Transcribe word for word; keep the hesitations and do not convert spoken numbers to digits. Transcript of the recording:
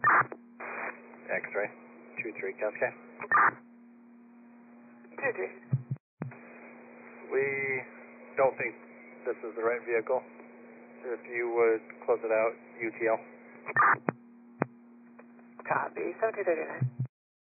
X-ray, two three Cascade. two three. We don't think this is the right vehicle. If you would close it out, U T L. Copy, seventeen thirty-nine.